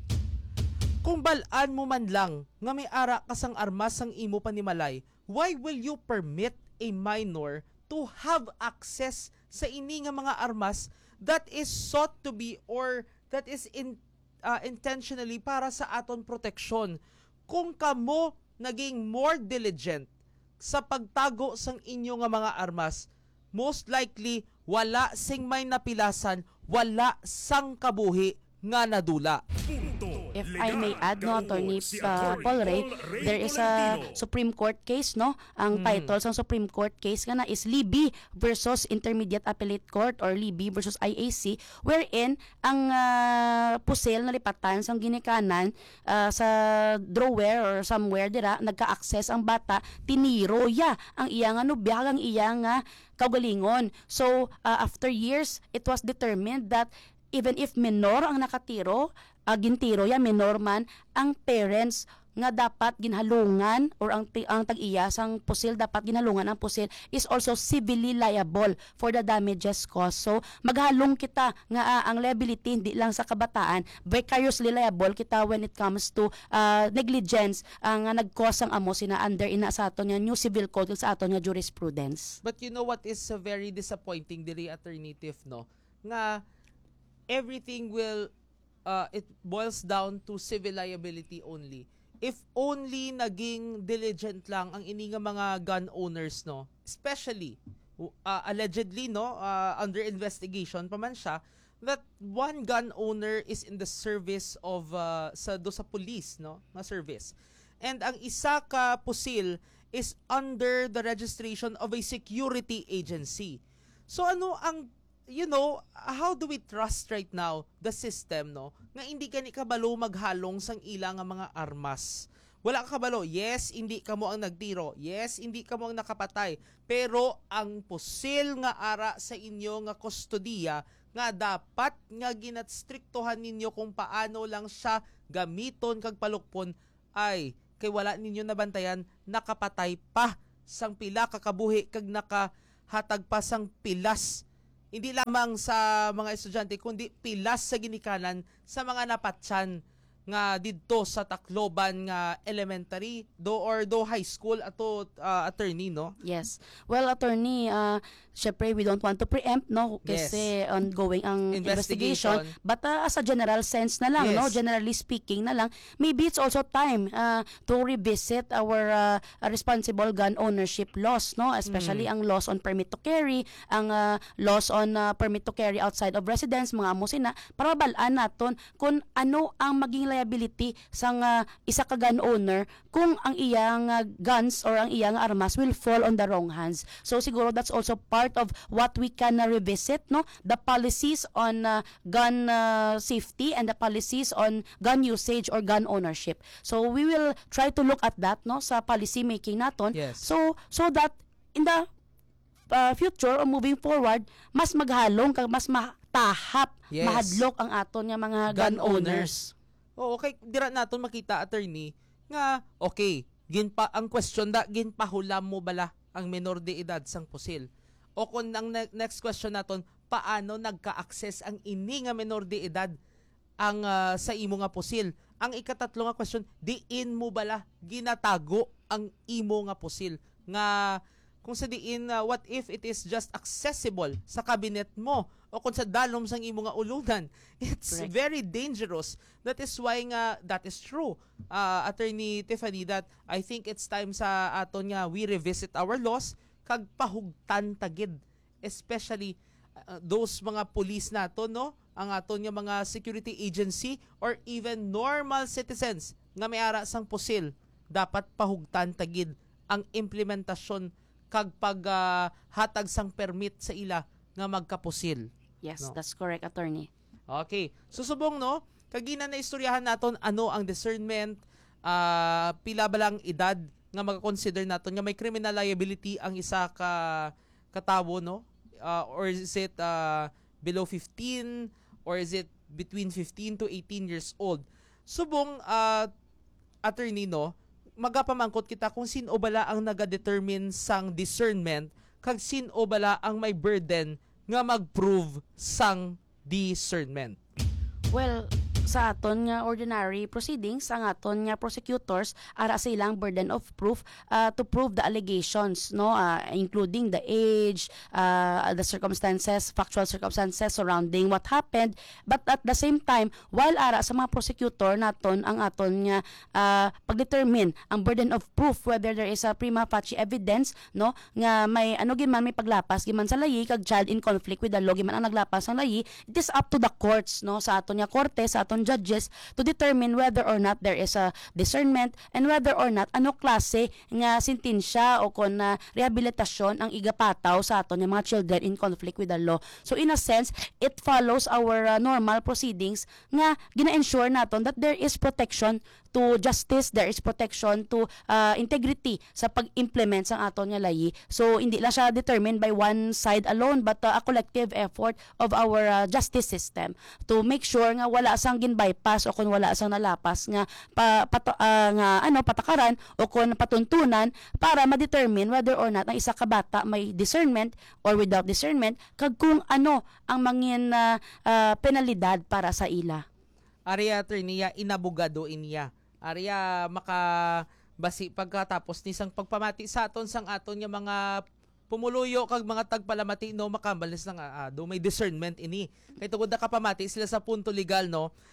Kung balaan mo man lang nga may ara kasang armas sang imo panimalay, why will you permit a minor to have access sa ini nga mga armas that is sought to be or that is intentionally para sa aton proteksyon? Kung kamo naging more diligent sa pagtago sang inyo nga mga armas, most likely wala sing may napilasan, wala sang kabuhi nga nadula. If I may add, no, Attorney Paul Ray, there is a Supreme Court case, no? Ang title sa Supreme Court case nga na is Libby versus Intermediate Appellate Court or Libby versus IAC, wherein ang pusil na lipatan sa ginikanan sa drawer or somewhere dira nagka-access ang bata, tiniro ya ang iyang nubya, ang iyang kaugalingon. So after years, it was determined that even if minor ang nakatiro, gintiro ya minor man, ang parents nga dapat ginhalungan or ang tag-iya sang pusil dapat ginhalungan ang pusil is also civilly liable for the damages caused. So maghalong kita nga ang liability hindi lang sa kabataan, vicariously liable kita when it comes to negligence nga nag-cause ang amo sina under ina sa aton nga new civil code sa aton nga jurisprudence. But you know what is very disappointing diri, Attorney Tiff, no? Nga everything will it boils down to civil liability only. If only naging diligent lang ang ini nga mga gun owners, no, especially allegedly, no, under investigation pa man siya, that one gun owner is in the service of sa police, no, na service, and ang isa ka pusil is under the registration of a security agency. So ano ang, you know, how do we trust right now the system, no, nga hindi ka ni kabalo maghalong sang ilang nga mga armas? Wala ka kabalo. Yes, hindi ka mo ang nagtiro. Yes, hindi ka mo ang nakapatay. Pero ang pusil nga ara sa inyo nga kustodiya nga dapat nga ginatstriktuhan ninyo kung paano lang siya gamiton kag palukpon ay kay wala ninyo nabantayan, nakapatay pa sang pila kakabuhi kag nakahatag pa sang pilas. Hindi lamang sa mga estudyante kundi pilas sa ginikanan sa mga napatyan nga didto sa Tacloban nga elementary do high school ato attorney, no? Yes. Well, attorney, syempre we don't want to preempt, no, kasi ongoing ang investigation. But as a general sense na lang, no, generally speaking na lang, maybe it's also time to revisit our responsible gun ownership laws, no, especially ang laws on permit to carry, ang laws on permit to carry outside of residence, mga amo sina, para mabalaan naton kung ano ang maging liability sang isa ka gun owner kung ang iyang guns or ang iyang armas will fall on the wrong hands. So siguro that's also part of what we can revisit, no, the policies on gun safety and the policies on gun usage or gun ownership. So we will try to look at that, no, sa policy making naton. So that in the future or moving forward, mas maghalong kag mas matahap, mahadlok ang aton nga mga gun owners. Oo, okay, dira naton makita, attorney, nga okay, ang question da, ginpahulam mo bala ang menor de edad sang pusil? O kung ang next question naton, paano nagka-access ang ini nga menor de edad ang sa imo nga pusil? Ang ikatatlo nga question, diin mo bala ginatago ang imo nga pusil? Nga kung sa diin, what if it is just accessible sa cabinet mo o kung sa dalom sang imo nga ulunan? It's very dangerous. That is why nga that is true, Attorney Tiffany, that I think it's time sa aton nga we revisit our laws kag pahugtan tagid, especially those mga police nato, no, ang aton nga mga security agency or even normal citizens nga may ara sang pusil, dapat pahugtan tagid ang implementasyon kag paghatag sang permit sa ila nga magkapusil. Yes, no? That's correct, attorney. Okay. Susubong, no, kagina na istoryahan naton ano ang discernment, pila ba lang edad nga maka-consider naton nga may criminal liability ang isa ka katawo, no? Or is it below 15 or is it between 15 to 18 years old? Subong, attorney, no, magapamangkot kita kung sino bala ang naga-determine sang discernment kag sino bala ang may burden nga mag-prove sang discernment. Well, sa aton nga ordinary proceedings, ang aton nga prosecutors ara sa ilang burden of proof to prove the allegations, no, including the age, the circumstances, factual circumstances surrounding what happened. But at the same time, while ara sa mga prosecutor naton ang aton nga pag-determine ang burden of proof whether there is a prima facie evidence, no, nga may ano giman, may paglapas giman sa layi kag child in conflict with the law giman ang naglapas ang layi, it is up to the courts, no, sa aton nga korte, sa aton judges to determine whether or not there is a discernment and whether or not ano klase nga sentensya o kon rehabilitasyon ang igapataw sa aton nga mga children in conflict with the law. So in a sense, it follows our normal proceedings nga gina-ensure naton that there is protection to justice, there is protection to integrity sa pag-implement sa aton nga layi. So hindi lang siya determined by one side alone but a collective effort of our justice system to make sure nga wala sang gin-bypass o kung wala sang nalapas nga patakaran o kung patuntunan para ma-determine whether or not ang isa ka bata may discernment or without discernment kag kung ano ang mangin penalidad para sa ila. Arya attorney inabogado iniya. Arya makabasi pagkatapos ni sang pagpamati sa aton sang aton nga mga pumuluyo kag mga tagpalamati, no, makambalis na nga do may discernment ini. Kay tungod na kapamati sila sa punto legal, no,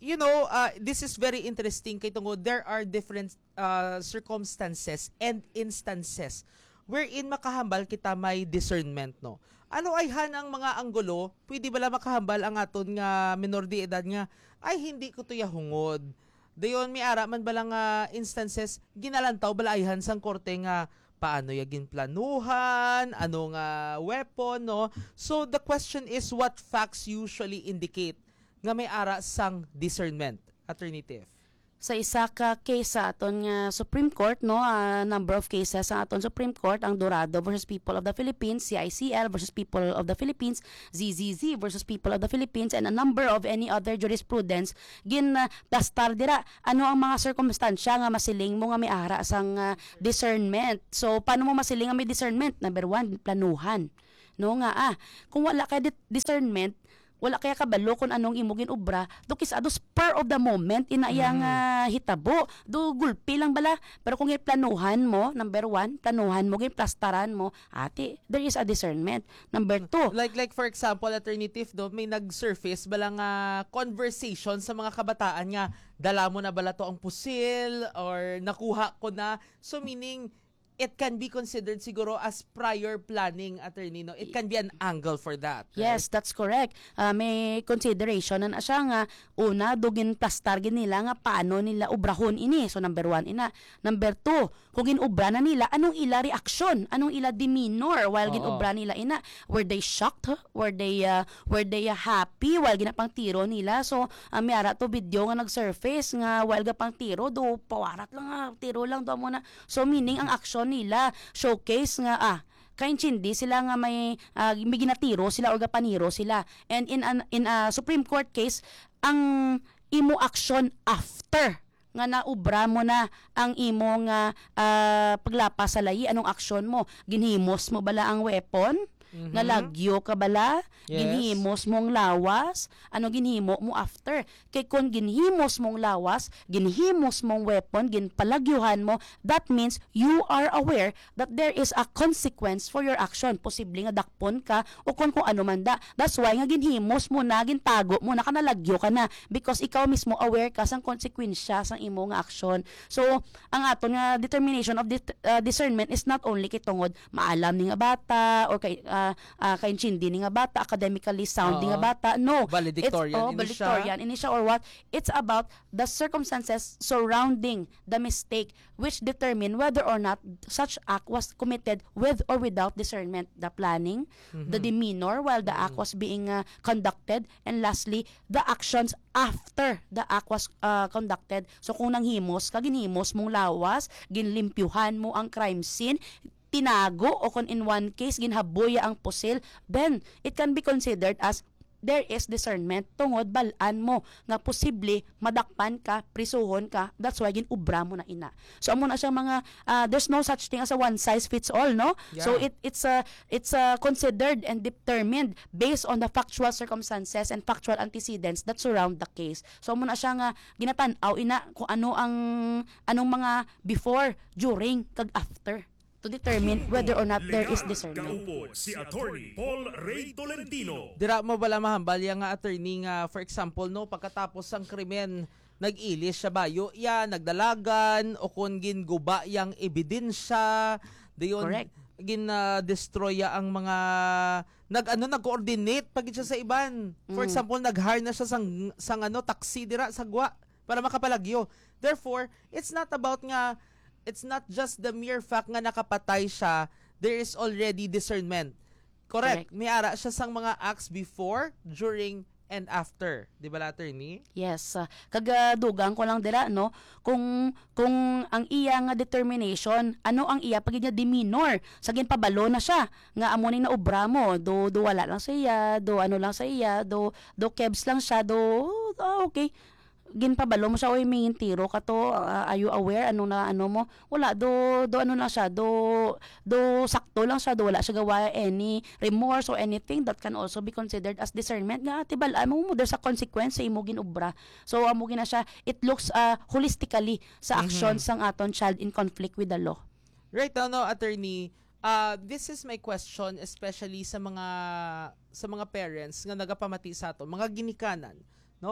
this is very interesting kay tungod there are different circumstances and instances wherein makahambal kita may discernment, no. Ano ay hanang mga anggulo, pwede bala makahambal ang aton nga minor de edad nga ay hindi ko tuya hungod. Dayon mi ara man bala nga instances ginalantaw bala ayhan sang korte nga paano yagin planuhan, ano nga weapon, no. So the question is what facts usually indicate nga may ara sang discernment, Attorney Tiff? Sa isa ka case sa aton nga Supreme Court, no, number of cases sa aton Supreme Court, ang Dorado versus People of the Philippines, CICL versus People of the Philippines, ZZZ versus People of the Philippines, and a number of any other jurisprudence plastar dira ano ang mga circumstansya nga masiling mo nga may ara sang discernment. So paano mo masiling nga may discernment? Number 1, planuhan, no, nga kung wala kay discernment, wala kaya kabalo kung anong imugin obra, do kisa do spur of the moment inayang hitabo, do gulpi lang bala. Pero kung planuhan mo, number 1, planuhan mo, plastaran mo, ate, there is a discernment. Number 2, like for example, alternative do, may nag-surface bala nga conversation sa mga kabataan nga, dala mo na bala to ang pusil or nakuha ko na. So meaning it can be considered siguro as prior planning, attorney, no? It can be an angle for that. Right? Yes, that's correct. May consideration na siya nga, una, dugin plastar nila nga paano nila ubrahon ini. So number 1 ina. Number 2, kung ginubra na nila, anong ila reaction? Anong ila demeanor while ginubra nila ina? Were they shocked? Were they happy while ginapang tiro nila? So may ara to video nga nag-surface nga while gapang tiro, do pawarat lang nga, tiro lang do mo na. So meaning ang action nila showcase nga kainchindi sila nga may ginatiro sila or gapaniro sila. And in a Supreme Court case, ang imo action after nga naubra mo na ang imo nga paglapas sa layi, anong action mo? Ginhimos mo bala ang weapon? Nga lagyo ka bala? Yes. Ginhimos mong lawas? Ano ginhimo mo after? Kay kung ginhimos mong lawas, ginhimos mong weapon, ginpalagyuhan mo, that means you are aware that there is a consequence for your action. Posible nga dakpon ka o kung ano man da. That's why nga ginhimos mo na, gintago mo na, kanalagyo ka na because ikaw mismo aware ka sang konsekwensya sang imo nga action. So, ang aton nga determination of discernment is not only kitungod maalam ni nga bata or kainchindi ni nga bata, academically sound ni nga bata. No. Valedictorian ini siya or what? It's about the circumstances surrounding the mistake which determine whether or not such act was committed with or without discernment. The planning, the demeanor while the act was being conducted, and lastly, the actions after the act was conducted. So kung nanghimos ka, ginhimos mong lawas, ginlimpyuhan mo ang crime scene, tinago o kung in one case ginhaboya ang pusil, then it can be considered as there is discernment tungod balaan mo nga posible madakpan ka, prisuhon ka. That's why ginubra mo na ina. So amo na siya mga there's no such thing as a one size fits all, no? Yeah. So it's considered and determined based on the factual circumstances and factual antecedents that surround the case. So amo na siya nga ginatan-aw ina kung anong mga before, during, kag after, to determine whether or not there is discernment. Kaupo si Attorney Paul Ray Tolentino. Dira mo bala mahambal yang nga attorney nga for example, no, pagkatapos ang krimen nag-ilis siya bayo nagdalagan o kung ginguba yang ebidensya, dayon gin-destroy ang mga nag-coordinate pag siya sa iban. For example, nag-hire na siya sang taxi dira sa gwa para makapalagyo. Therefore, it's not just the mere fact nga nakapatay siya, there is already discernment. Correct. May ara siya sang mga acts before, during, and after. Di ba, attorney? Yes. Kagadugang ko lang dira, no? Kung ang iya nga determination, ano ang iya pag niya demeanor, sagin pabalo na siya, nga amuning na obra mo, do wala lang sa iya, do ano lang sa iya, do kebs lang siya, okay. Ginpabalo mo siya, oy mingin tiro ka to, are you aware ano mo? Wala, do ano lang siya, do sakto lang siya, do wala siya gawa any remorse or anything that can also be considered as discernment. Nga tibal mo there's a consequence sa imo ginobra. So amo gina siya, it looks holistically sa actions sang aton child in conflict with the law. Right now, no, attorney, this is my question especially sa mga parents nga nagapamati sa ato, mga ginikanan, no?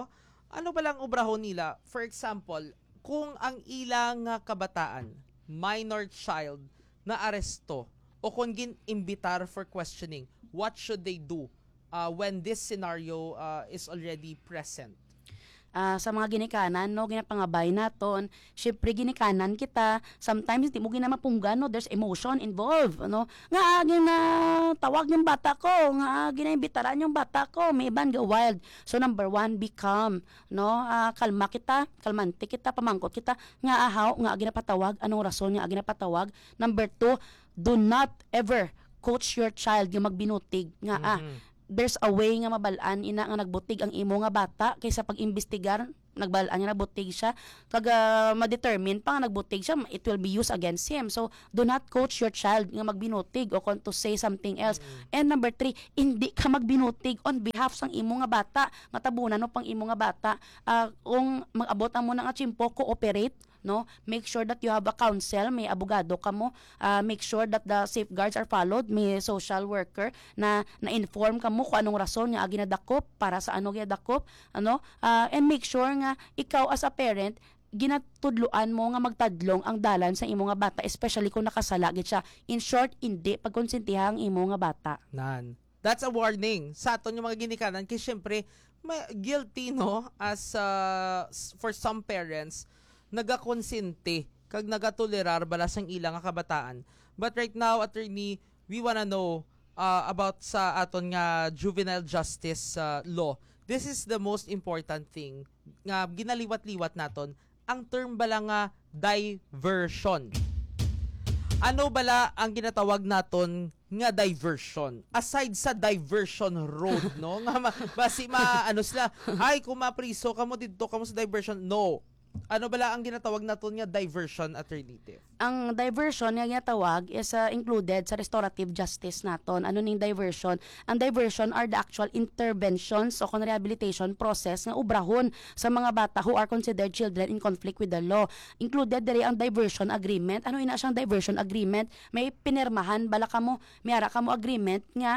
ano ba lang obrahon nila? For example, kung ang ilang kabataan, minor child, na aresto, o kung gin-imbitar for questioning, what should they do when this scenario is already present? Sa mga ginikanan, no, ginapangabay naton, syempre ginikanan kita, sometimes hindi mo ginamapunggan, no, there's emotion involved, no, nga tawag yung bata ko, nga ginaimbitaran yung bata ko, may iban ga wild. So number 1, be calm, no, kalma kita, kalmante kita, pamangkot kita, nga ahaw, nga ginapatawag, anong rason nga ginapatawag. Number 2, do not ever coach your child yung magbinutig, nga there's a way nga mabalaan ina nga nagbutig ang imo nga bata kaysa pag-imbestigar nagbalaan niya nagbutig siya kag ma-determine pa nga nagbutig siya, it will be used against him. So do not coach your child nga magbinutig o kung to say something else. And number 3, hindi ka magbinutig on behalf sang imo nga bata nga tabunan no pang imo nga bata. Kung mag-abot ang mo nga chimpo, cooperate, no, make sure that you have a counsel, may abogado ka mo, make sure that the safeguards are followed, may social worker na inform ka mo kung anong rason nga ginadakop, para sa ano ginadakop, ano, and make sure nga ikaw as a parent ginatudluan mo nga magtadlong ang dalan sa imo nga bata, especially kung nakasala gid siya. In short, hindi pagkonsentihan ang imo nga bata. That's a warning sa aton yung mga ginikanan kasi syempre guilty, no, as for some parents nagakonsente kag nagatolerar balas ang ilang nga kabataan. But right now, attorney, we wanna know about sa aton nga juvenile justice law. This is the most important thing nga ginaliwat-liwat naton, ang term bala nga diversion. Ano bala ang ginatawag naton nga diversion? Aside sa diversion road, no? Nga basi ano sila, ay kung mapriso kamo didto kamo sa diversion. No. Ano bala ang ginatawag naton nga diversion, alternative? Ang diversion nga ginatawag is included sa restorative justice naton. Ano ning diversion? Ang diversion are the actual interventions o rehabilitation process nga ubrahon sa mga bata who are considered children in conflict with the law. Included diri ang diversion agreement. Ano ina siyang diversion agreement? May pinirmahan bala kamo, may ara kamo agreement nga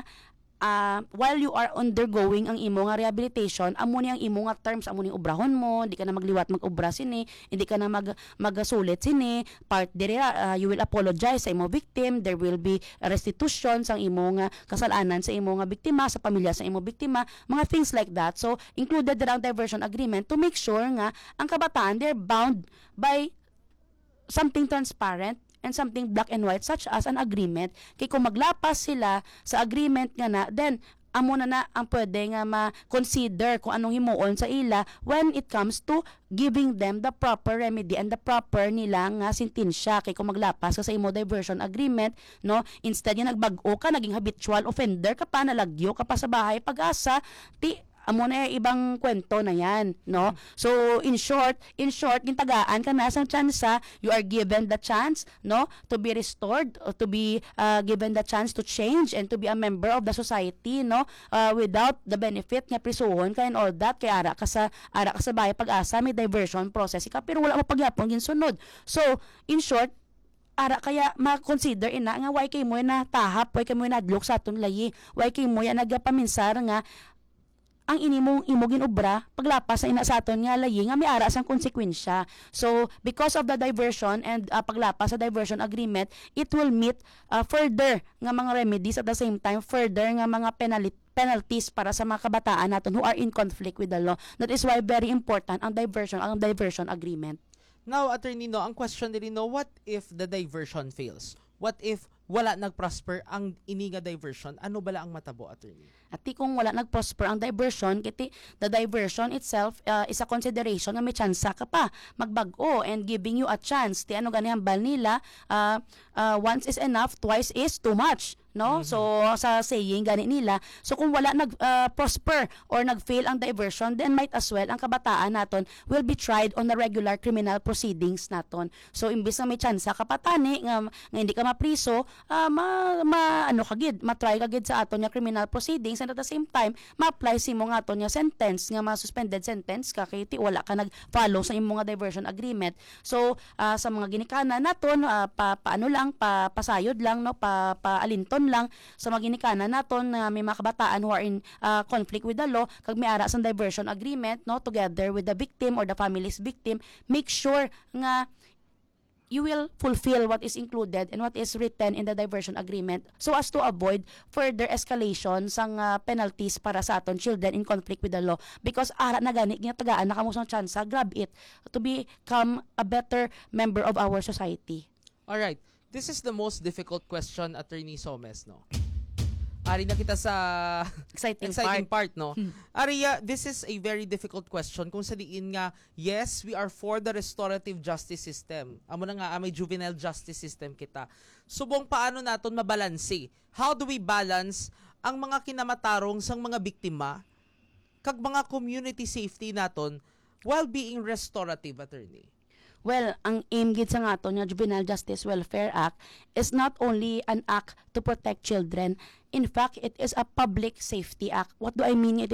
while you are undergoing ang imo nga rehabilitation, amo ni ang imo nga terms, amo ni ubrahon mo, hindi ka na magliwat mag-ubra sini, hindi ka na magasulit sini, part dire you will apologize sa imo victim, there will be restitution sa imo nga kasalanan sa imo nga biktima, sa pamilya sa imo biktima, mga things like that. So included dire ang diversion agreement to make sure nga ang kabataan they're bound by something transparent and something black and white such as an agreement. Kay kung maglapas sila sa agreement nga na, then amo na ang pwede nga ma-consider kung anong himuon sa ila when it comes to giving them the proper remedy and the proper nila nga sentensya. Kay kung maglapas ka sa imo diversion agreement, no, instead nga nagbag-o ka, naging habitual offender ka pa, nalagyo ka pa sa bahay pag-asa, amo na ibang kwento na yan, no? So in short, gintagaan ka na sa tsansa, you are given the chance, no, to be restored, or to be given the chance to change and to be a member of the society, no, without the benefit nga prisuhon ka and all that. Kay ara ka sa bahay pag-asa, may diversion process ka pero wala mo pagyapon ginsunod. So in short, ara kaya ma-consider ina nga why kay mo na tahap, why kay mo na adlok sa aton layi, why kay mo nagapaminsar nga ang imo ginobra paglapas sa ina sa aton nga layi nga may ara sang konsekwensya. So because of the diversion and paglapas sa diversion agreement, it will meet further nga mga remedies, at the same time further nga mga penalties para sa mga kabataan naton who are in conflict with the law. That is why very important ang diversion agreement. Now, attorney, no, ang question nila, no, what if the diversion fails? What if wala nag-prosper ang iniga diversion? Ano bala ang matabo, attorney? At kung wala nag-prosper ang diversion, kiti the diversion itself is a consideration nga may tsansa ka pa magbago and giving you a chance. Ti ano gani hambal nila, once is enough, twice is too much. No? So sa saying gani nila, so kung wala nag-prosper or nag-fail ang diversion, then might as well ang kabataan naton will be tried on the regular criminal proceedings naton. So imbis na may tsansa ka patani nga hindi ka mapriso, ano kagid, matry kagid sa aton nga criminal proceedings, and at the same time ma-apply si mo nga to nga sentence nga ma-suspended sentence ka kay ti wala ka nag-follow sa imong nga diversion agreement. So sa mga ginikana naton paano lang pasayod lang no paalinton lang sa mga ginikana naton nga may mga kabataan who are in conflict with the law kag may ara sa diversion agreement no together with the victim or the family's victim, make sure nga you will fulfill what is included and what is written in the diversion agreement so as to avoid further escalation sang penalties para sa aton children in conflict with the law, because ara na gani nga tagaan na kamusang chance grab it to become a better member of our society. All right. This is the most difficult question, Attorney Somes, no? Ari na kita sa exciting part, no? Aria, this is a very difficult question kung sa diin nga, yes, we are for the restorative justice system. Amo na nga, may juvenile justice system kita. Subong paano naton mabalanse? How do we balance ang mga kinamatarong sang mga biktima kag mga community safety naton while being restorative, Attorney? Well, ang aim gid sa nga nga Juvenile Justice Welfare Act is not only an act to protect children. In fact, it is a public safety act. What do I mean? It